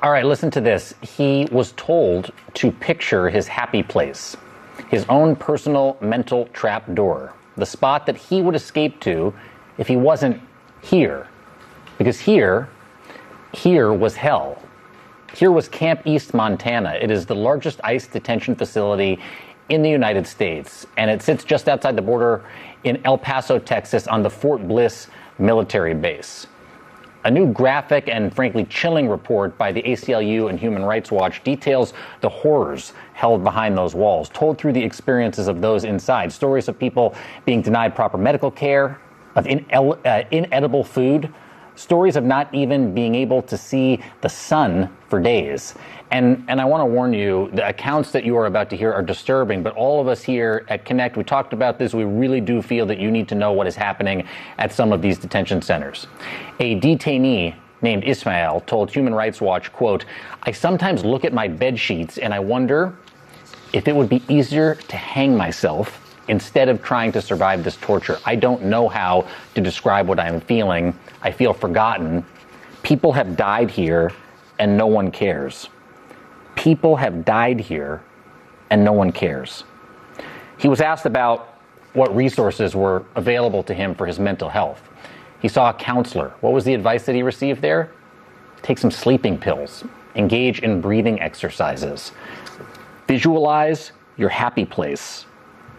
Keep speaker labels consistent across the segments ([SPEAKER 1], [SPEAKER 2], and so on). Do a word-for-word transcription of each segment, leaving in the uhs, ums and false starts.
[SPEAKER 1] All right, listen to this. He was told to picture his happy place, his own personal mental trap door, the spot that he would escape to if he wasn't here. Because here, here was hell. Here was Camp East Montana. It is the largest ICE detention facility in the United States, and it sits just outside the border in El Paso, Texas, on the Fort Bliss military base. A new graphic and frankly chilling report by the A C L U and Human Rights Watch details the horrors held behind those walls, told through the experiences of those inside. Stories of people being denied proper medical care, of inel- uh, inedible food, stories of not even being able to see the sun for days. And and I want to warn you, the accounts that you are about to hear are disturbing, but all of us here at Connect, we talked about this, we really do feel that you need to know what is happening at some of these detention centers. A detainee named Ismail told Human Rights Watch, quote, "I sometimes look at my bed sheets and I wonder if it would be easier to hang myself instead of trying to survive this torture. I don't know how to describe what I'm feeling. I feel forgotten. People have died here and no one cares. People have died here and no one cares." He was asked about what resources were available to him for his mental health. He saw a counselor. What was the advice that he received there? Take some sleeping pills. Engage in breathing exercises. Visualize your happy place.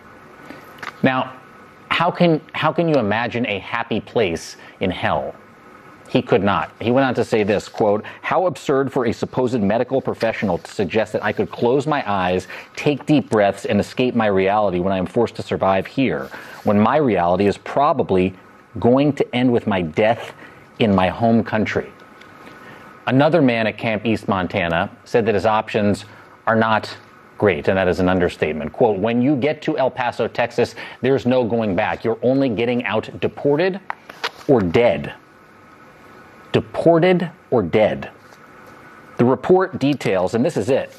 [SPEAKER 1] Now, how can how can you imagine a happy place in hell? He could not. He went on to say this, quote, "How absurd for a supposed medical professional to suggest that I could close my eyes, take deep breaths, and escape my reality when I am forced to survive here, when my reality is probably going to end with my death in my home country." Another man at Camp East Montana said that his options are not great, and that is an understatement. Quote, "When you get to El Paso, Texas, there's no going back. You're only getting out deported or dead." Deported or dead. The report details, and this is it,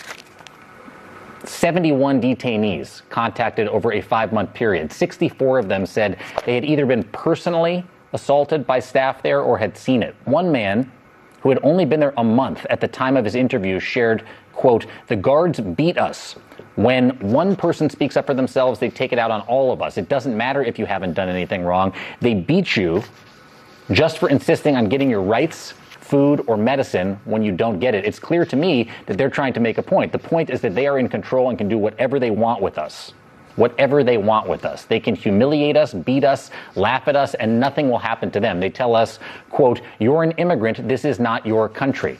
[SPEAKER 1] seventy-one detainees contacted over a five-month period. sixty-four of them said they had either been personally assaulted by staff there or had seen it. One man, who had only been there a month at the time of his interview, shared, quote, "The guards beat us. When one person speaks up for themselves, they take it out on all of us. It doesn't matter if you haven't done anything wrong. They beat you just for insisting on getting your rights, food, or medicine when you don't get it. It's clear to me that they're trying to make a point. The point is that they are in control and can do whatever they want with us. Whatever they want with us. They can humiliate us, beat us, laugh at us, and nothing will happen to them. They tell us, quote, 'You're an immigrant. This is not your country.'"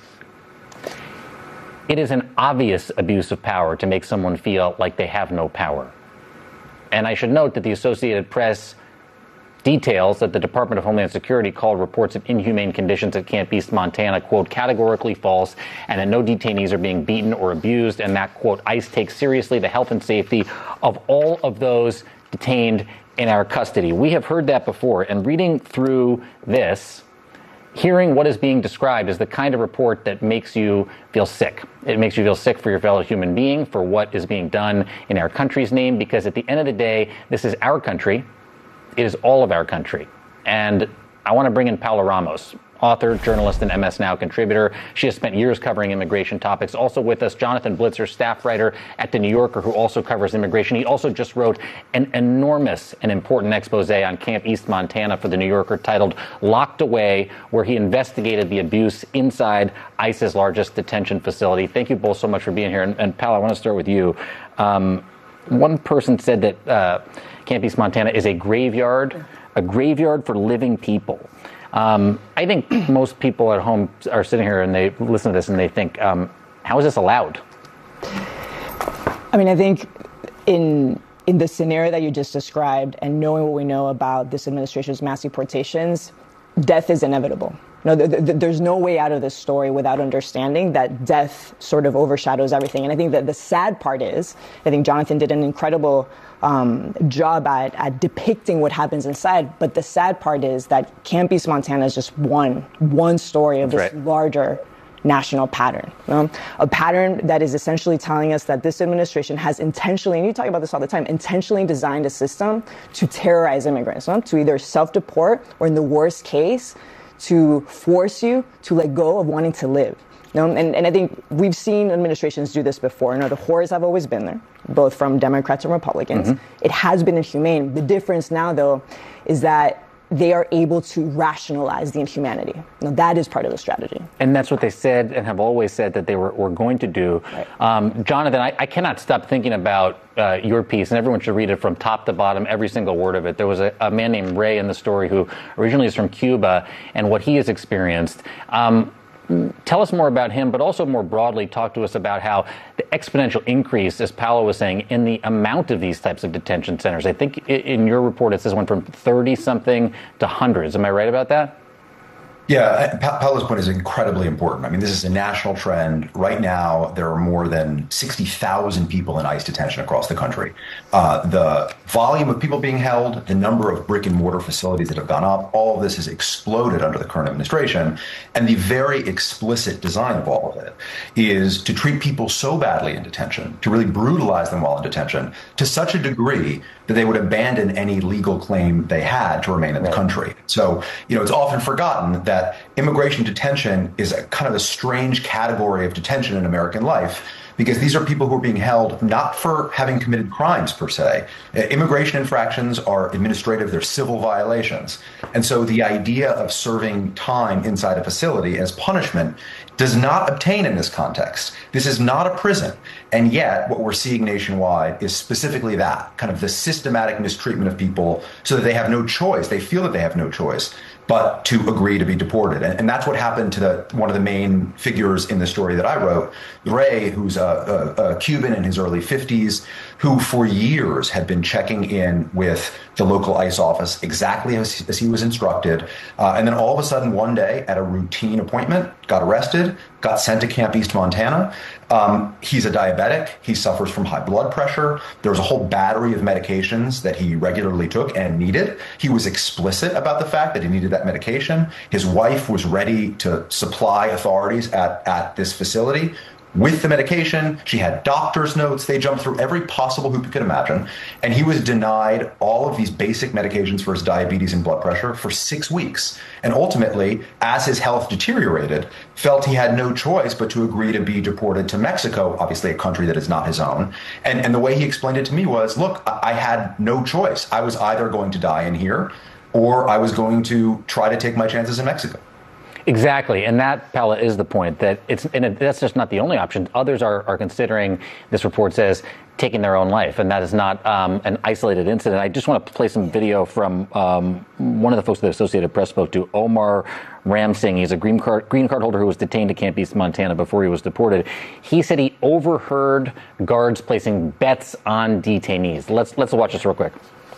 [SPEAKER 1] It is an obvious abuse of power to make someone feel like they have no power. And I should note that the Associated Press details that the Department of Homeland Security called reports of inhumane conditions at Camp East Montana, quote, "categorically false, and that no detainees are being beaten or abused," and that, quote, "ICE takes seriously the health and safety of all of those detained in our custody." We have heard that before, and reading through this, hearing what is being described is the kind of report that makes you feel sick. It makes you feel sick for your fellow human being, for what is being done in our country's name, because at the end of the day, this is our country. It is all of our country. And I want to bring in Paola Ramos, author, journalist, and M S Now contributor. She has spent years covering immigration topics. Also with us, Jonathan Blitzer, staff writer at The New Yorker, who also covers immigration. He also just wrote an enormous and important expose on Camp East Montana for The New Yorker titled "Locked Away," where he investigated the abuse inside ICE's largest detention facility. Thank you both so much for being here. And, and Paola, I want to start with you. Um, one person said that uh, Camp East Montana is a graveyard, a graveyard for living people. Um, I think most people at home are sitting here and they listen to this and they think, um, how is this allowed?
[SPEAKER 2] I mean, I think in in the scenario that you just described and knowing what we know about this administration's mass deportations, death is inevitable. No, th- th- there's no way out of this story without understanding that death sort of overshadows everything. And I think that the sad part is, I think Jonathan did an incredible um, job at, at depicting what happens inside. But the sad part is that Camp East Montana is just one, one story of
[SPEAKER 1] That's
[SPEAKER 2] this
[SPEAKER 1] right.
[SPEAKER 2] larger national pattern. You know? A pattern that is essentially telling us that this administration has intentionally, and you talk about this all the time, intentionally designed a system to terrorize immigrants, you know? To either self-deport or in the worst case, to force you to let go of wanting to live. No, and, and I think we've seen administrations do this before. You know, the horrors have always been there, both from Democrats and Republicans. Mm-hmm. It has been inhumane. The difference now, though, is that they are able to rationalize the inhumanity. Now, that is part of the strategy.
[SPEAKER 1] And that's what they said and have always said that they were, were going to do. Right. Um, Jonathan, I, I cannot stop thinking about uh, your piece, and everyone should read it from top to bottom, every single word of it. There was a, a man named Ray in the story who originally is from Cuba and what he has experienced. Um, Tell us more about him, but also more broadly, talk to us about how the exponential increase, as Paolo was saying, in the amount of these types of detention centers. I think in your report, it says went from thirty-something to hundreds. Am I right about that?
[SPEAKER 3] Yeah, pa- Paolo's point is incredibly important. I mean, this is a national trend. Right now, there are more than sixty thousand people in ICE detention across the country. Uh, the volume of people being held, the number of brick and mortar facilities that have gone up, all of this has exploded under the current administration. And the very explicit design of all of it is to treat people so badly in detention, to really brutalize them while in detention, to such a degree that they would abandon any legal claim they had to remain in the country. So, you know, it's often forgotten that immigration detention is a kind of a strange category of detention in American life, because these are people who are being held not for having committed crimes per se. Immigration infractions are administrative, they're civil violations. And so the idea of serving time inside a facility as punishment does not obtain in this context. This is not a prison. And yet what we're seeing nationwide is specifically that, kind of the systematic mistreatment of people so that they have no choice. They feel that they have no choice but to agree to be deported. And, and that's what happened to the one of the main figures in the story that I wrote, Ray, who's a, a, a Cuban in his early fifties, who for years had been checking in with the local ICE office exactly as, as he was instructed. Uh, and then all of a sudden, one day at a routine appointment, got arrested, got sent to Camp East, Montana. Um, he's a diabetic. He suffers from high blood pressure. There was a whole battery of medications that he regularly took and needed. He was explicit about the fact that he needed that medication. His wife was ready to supply authorities at, at this facility with the medication. She had doctor's notes. They jumped through every possible hoop you could imagine. And he was denied all of these basic medications for his diabetes and blood pressure for six weeks. And ultimately, as his health deteriorated, felt he had no choice but to agree to be deported to Mexico, obviously a country that is not his own. And, and the way he explained it to me was, look, I had no choice. I was either going to die in here or I was going to try to take my chances in Mexico.
[SPEAKER 1] Exactly, and that, Paolo, is the point, that it's, and it, that's just not the only option. Others are, are considering, this report says, taking their own life, and that is not um, an isolated incident. I just want to play some video from um, one of the folks that Associated Press spoke to, Omar Ramsing. He's a green card, green card holder who was detained at Camp East, Montana before he was deported. He said he overheard guards placing bets on detainees. Let's, let's watch this real quick.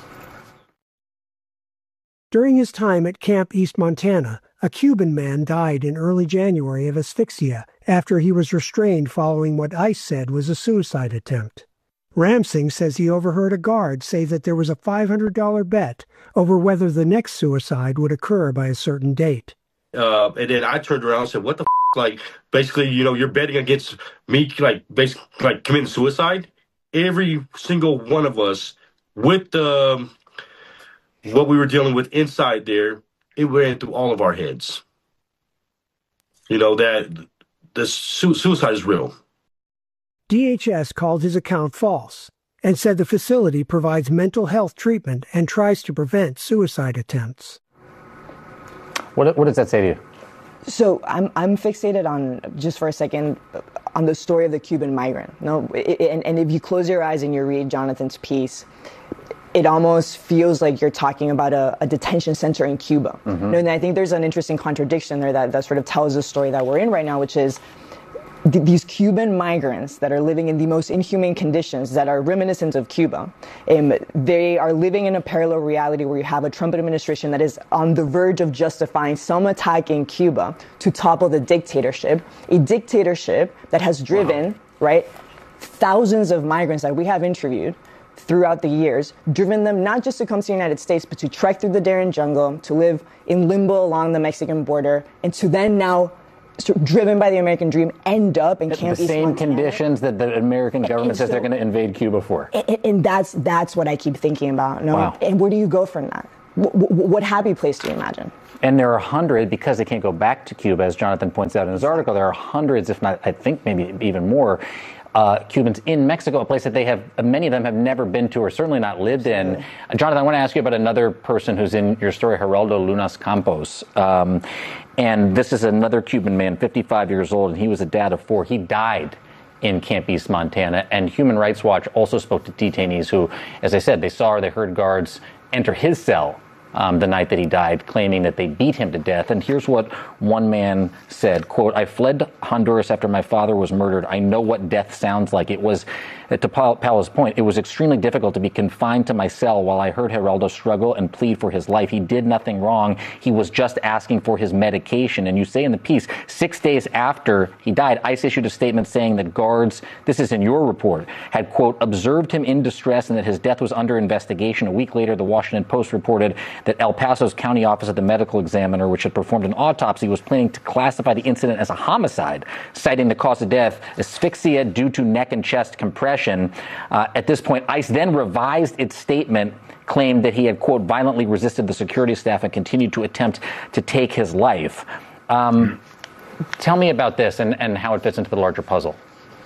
[SPEAKER 4] During his time at Camp East, Montana, a Cuban man died in early January of asphyxia after he was restrained following what ICE said was a suicide attempt. Ramsing says he overheard a guard say that there was a five hundred dollars bet over whether the next suicide would occur by a certain date.
[SPEAKER 5] Uh, and then I turned around and said, what the f-? Like, basically, you know, you're betting against me, like, basically, like, committing suicide? Every single one of us, with the, what we were dealing with inside there, it ran through all of our heads. You know, that the su- suicide is real.
[SPEAKER 4] D H S called his account false and said the facility provides mental health treatment and tries to prevent suicide attempts.
[SPEAKER 1] What, what does that say to you?
[SPEAKER 2] So I'm I'm fixated on, just for a second, on the story of the Cuban migrant. No, it, and, and if you close your eyes and you read Jonathan's piece, it almost feels like you're talking about a, a detention center in Cuba. Mm-hmm. You know, and I think there's an interesting contradiction there that, that sort of tells the story that we're in right now, which is th- these Cuban migrants that are living in the most inhumane conditions that are reminiscent of Cuba. Um, they are living in a parallel reality where you have a Trump administration that is on the verge of justifying some attack in Cuba to topple the dictatorship, a dictatorship that has driven, wow. right, thousands of migrants that we have interviewed throughout the years, driven them not just to come to the United States, but to trek through the Darien jungle, to live in limbo along the Mexican border, and to then now, sort of driven by the American dream, end up in Camp East,
[SPEAKER 1] the same
[SPEAKER 2] Montana.
[SPEAKER 1] Conditions that the American government and says so, they're going to invade Cuba for.
[SPEAKER 2] And, and that's that's what I keep thinking about. No?
[SPEAKER 1] Wow.
[SPEAKER 2] And where do you go from that? w- w- what happy place do you imagine?
[SPEAKER 1] And there are hundreds, because they can't go back to Cuba, as Jonathan points out in his article, there are hundreds, if not, I think maybe even more, uh, Cubans in Mexico, a place that they have, many of them have never been to or certainly not lived in. Uh, Jonathan, I want to ask you about another person who's in your story, Geraldo Lunas Campos. Um, and this is another Cuban man, fifty-five years old, and he was a dad of four. He died in Camp East, Montana. And Human Rights Watch also spoke to detainees who, as I said, they saw or they heard guards enter his cell Um, the night that he died, claiming that they beat him to death. And here's what one man said, quote, "I fled Honduras after my father was murdered. I know what death sounds like. It was, to Paolo's point, it was extremely difficult to be confined to my cell while I heard Geraldo struggle and plead for his life. He did nothing wrong. He was just asking for his medication." And you say in the piece, six days after he died, ICE issued a statement saying that guards, this is in your report, had, quote, "observed him in distress and that his death was under investigation." A week later, the Washington Post reported that El Paso's county office of the medical examiner, which had performed an autopsy, was planning to classify the incident as a homicide, citing the cause of death, asphyxia due to neck and chest compression. Uh, at this point, ICE then revised its statement, claimed that he had, quote, "violently resisted the security staff and continued to attempt to take his life." Um, tell me about this and, and how it fits into the larger puzzle.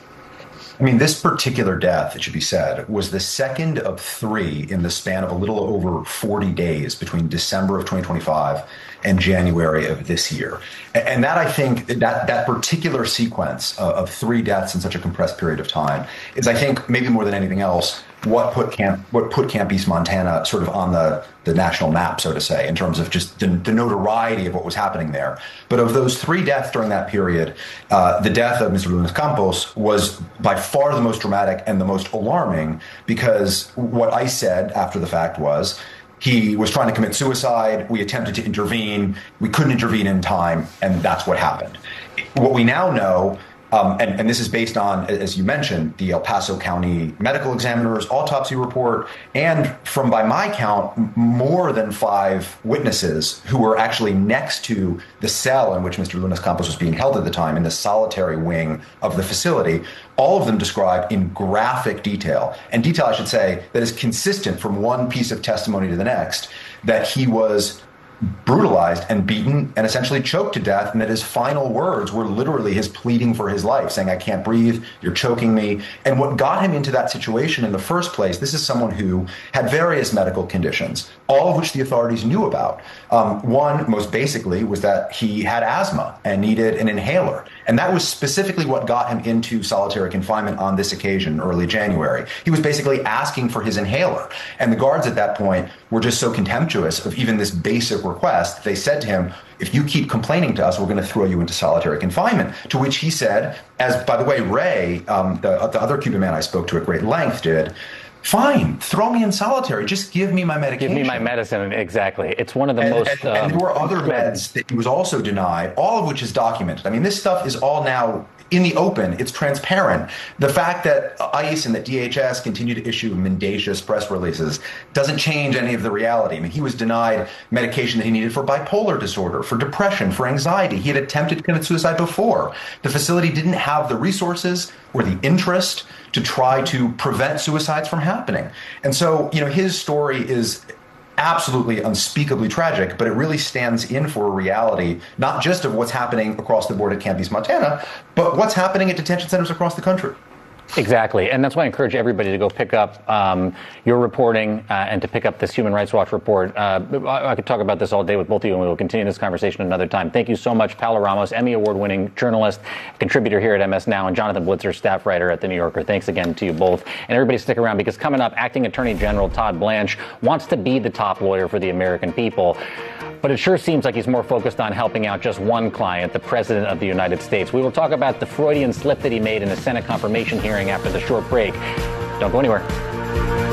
[SPEAKER 3] I mean, this particular death, it should be said, was the second of three in the span of a little over forty days between December of twenty twenty-five and January of this year. And that, I think, that that particular sequence of, of three deaths in such a compressed period of time is, I think, maybe more than anything else, what put Camp what put Camp East Montana sort of on the, the national map, so to say, in terms of just the, the notoriety of what was happening there. But of those three deaths during that period, uh, the death of Mister Lunas Campos was by far the most dramatic and the most alarming, because what I said after the fact was, he was trying to commit suicide. We attempted to intervene. We couldn't intervene in time, and that's what happened. What we now know, um, and, and this is based on, as you mentioned, the El Paso County medical examiner's autopsy report, and from, by my count, more than five witnesses who were actually next to the cell in which Mister Lunas Campos was being held at the time, in the solitary wing of the facility. All of them describe in graphic detail, and detail, I should say, that is consistent from one piece of testimony to the next, that he was brutalized and beaten and essentially choked to death, and that his final words were literally his pleading for his life, saying, "I can't breathe, you're choking me." And what got him into that situation in the first place, this is someone who had various medical conditions, all of which the authorities knew about. Um, one, most basically, was that he had asthma and needed an inhaler. And that was specifically what got him into solitary confinement on this occasion, early January. He was basically asking for his inhaler. And the guards at that point were just so contemptuous of even this basic request, they said to him, "If you keep complaining to us, we're going to throw you into solitary confinement." To which he said, as, by the way, Ray, um, the, the other Cuban man I spoke to at great length, did, "Fine, throw me in solitary. Just give me my medication.
[SPEAKER 1] Give me my medicine." Exactly. It's one of the
[SPEAKER 3] and,
[SPEAKER 1] most...
[SPEAKER 3] And, um, and there were other meds that he was also denied, all of which is documented. I mean, this stuff is all now in the open. It's transparent. The fact that ICE and that D H S continue to issue mendacious press releases doesn't change any of the reality. I mean, he was denied medication that he needed for bipolar disorder, for depression, for anxiety. He had attempted to commit suicide before. The facility didn't have the resources or the interest to try to prevent suicides from happening. And so, you know, his story is absolutely unspeakably tragic, but it really stands in for a reality, not just of what's happening across the board at Camp East Montana, but what's happening at detention centers across the country.
[SPEAKER 1] Exactly. And that's why I encourage everybody to go pick up um, your reporting uh, and to pick up this Human Rights Watch report. Uh, I, I could talk about this all day with both of you, and we will continue this conversation another time. Thank you so much, Paola Ramos, Emmy Award-winning journalist, contributor here at M S Now, and Jonathan Blitzer, staff writer at The New Yorker. Thanks again to you both. And everybody stick around, because coming up, Acting Attorney General Todd Blanche wants to be the top lawyer for the American people. But it sure seems like he's more focused on helping out just one client, the President of the United States. We will talk about the Freudian slip that he made in the Senate confirmation hearing after the short break. Don't go anywhere.